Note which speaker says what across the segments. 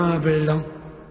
Speaker 1: Blanc.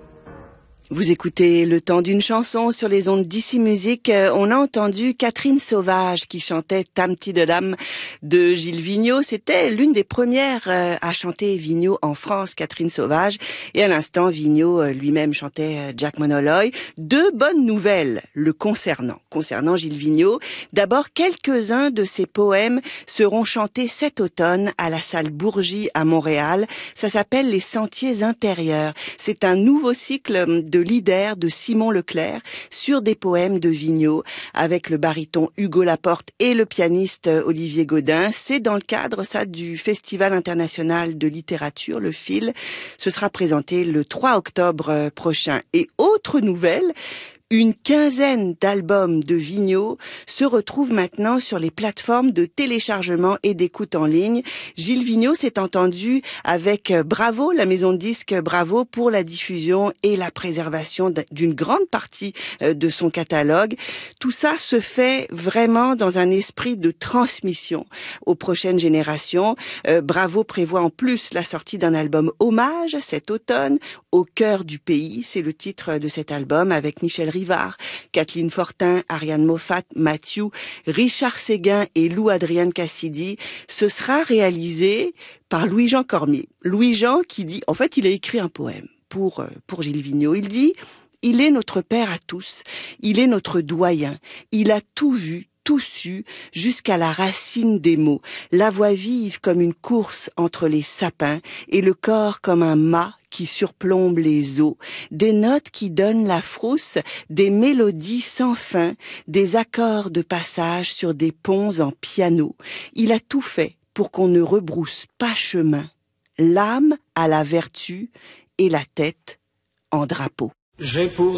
Speaker 2: Vous écoutez Le Temps d'une chanson sur les ondes d'Ici Musique. On a entendu Catherine Sauvage qui chantait Tam Ti de Dam de Gilles Vigneault. C'était l'une des premières à chanter Vigneault en France, Catherine Sauvage. Et à l'instant, Vigneault lui-même chantait Jack Monoloy. Deux bonnes nouvelles le concernant Gilles Vigneault. D'abord, quelques-uns de ses poèmes seront chantés cet automne à la salle Bourgie à Montréal. Ça s'appelle Les Sentiers intérieurs. C'est un nouveau cycle de l'Ider de Simon Leclerc sur des poèmes de Vigneault avec le baryton Hugo Laporte et le pianiste Olivier Gaudin. C'est dans le cadre du Festival international de littérature, le FIL. Ce sera présenté le 3 octobre prochain. Et autre nouvelle, une quinzaine d'albums de Vigneault se retrouvent maintenant sur les plateformes de téléchargement et d'écoute en ligne. Gilles Vigneault s'est entendu avec Bravo, la maison de disques Bravo, pour la diffusion et la préservation d'une grande partie de son catalogue. Tout ça se fait vraiment dans un esprit de transmission aux prochaines générations. Bravo prévoit en plus la sortie d'un album hommage cet automne, Au cœur du pays. C'est le titre de cet album avec Michel Rivard, Kathleen Fortin, Ariane Moffat, Mathieu, Richard Séguin et Lou-Adrienne Cassidy. Ce sera réalisé par Louis-Jean Cormier. Louis-Jean qui dit, en fait, il a écrit un poème pour Gilles Vigneault. Il dit: il est notre père à tous, il est notre doyen, il a tout vu, tout su, jusqu'à la racine des mots, la voix vive comme une course entre les sapins et le corps comme un mât qui surplombe les eaux, des notes qui donnent la frousse, des mélodies sans fin, des accords de passage sur des ponts en piano. Il a tout fait pour qu'on ne rebrousse pas chemin. L'âme à la vertu et la tête en drapeau.
Speaker 1: J'ai pour